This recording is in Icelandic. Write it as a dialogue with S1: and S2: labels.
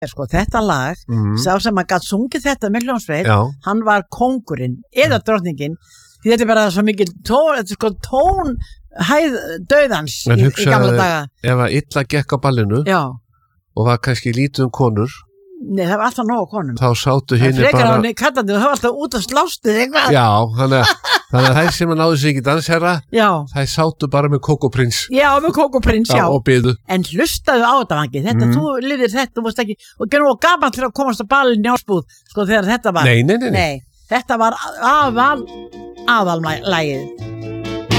S1: Sko, þetta lag, sá sem að gat sungið þetta með hljómsveit, hann var kóngurinn eða drottningin, því þetta bara svo mikil tónhæð dauðans í gamla daga.
S2: Ef að illa gekk á ballinu og var kannski lítið konur,
S1: nei, það var alltaf nóg konum.
S2: Þá sátu hinni bara...
S1: Frekar á kattandi, það var alltaf út að slástu eitthvað.
S2: Já, þannig að þær sem að náðu sig ekki dansherra, þær sátu bara með Kókóprins.
S1: Já, með Kókóprins,
S2: og biðu.
S1: En hlustaðu á þetta, Vangi, þetta, þú lifir þetta, þú varst ekki, og genið og gaman til að komast á ballin í Ásbúð, sko, þegar þetta var.
S2: Nei.
S1: Þetta var aðallægið.